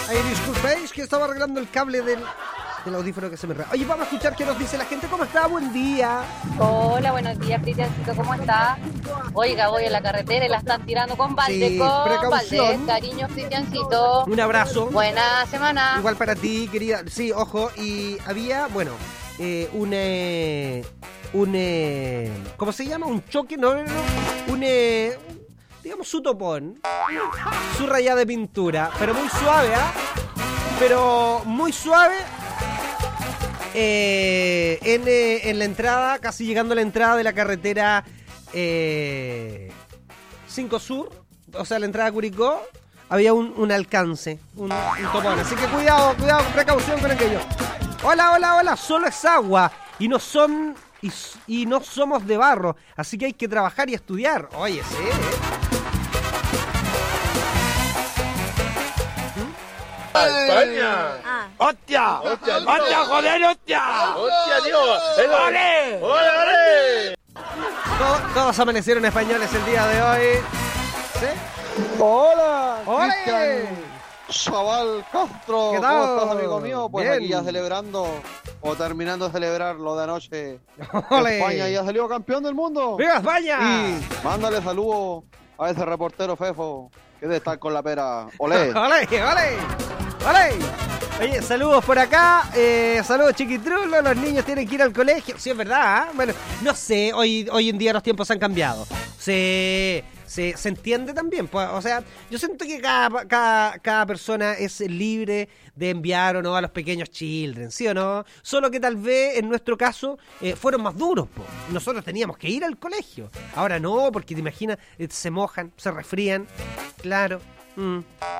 Ay, disculpéis que estaba arreglando el cable del audífono que se me re... Oye, vamos a escuchar qué nos dice la gente. ¿Cómo está? Buen día. Hola, buenos días, Cristiancito, ¿cómo está? Oiga, voy a la carretera y la están tirando con balde, Sí, con precaución. balde. Cariños, Cristiancito. Un abrazo. Buena semana. Igual para ti, querida. Sí, ojo. Y había, bueno, ¿cómo se llama? Un choque, no. Digamos su topón. Su rayada de pintura. Pero muy suave, ¿ah? Pero muy suave. En la entrada, casi llegando a la entrada de la carretera 5 Sur, o sea, la entrada a Curicó, había un alcance, un topón. Así que cuidado, precaución con aquello. Hola, solo es agua y no son y no somos de barro, así que hay que trabajar y estudiar. Oye, sí. España. ¡Hostia! ¡Hostia, tío! ¡Hostia, joder, hostia! ¡Hostia, tío! ¡Ole! ¡Ole! Todos amanecieron españoles el día de hoy. ¿Sí? Hola, ¡Ole! Cristian Chaval Castro. ¿Qué tal? ¿Cómo estás, amigo mío? Pues Bien. aquí ya celebrando o terminando de celebrar lo de anoche. ¡Ole! España ya salió campeón del mundo. ¡Viva España! Y mándale saludos a ese reportero Fefo que de estar con la pera. ¡Olé! ¡Ole! Oye, saludos por acá, saludos chiquitrulos, los niños tienen que ir al colegio. Sí, es verdad, ¿eh? Bueno, no sé, hoy en día los tiempos han cambiado. Se entiende también, pues, o sea, yo siento que cada persona es libre de enviar o no a los pequeños children, ¿sí o no? Solo que tal vez en nuestro caso fueron más duros, pues. Nosotros teníamos que ir al colegio. Ahora no, porque te imaginas, se mojan, se resfrían, claro.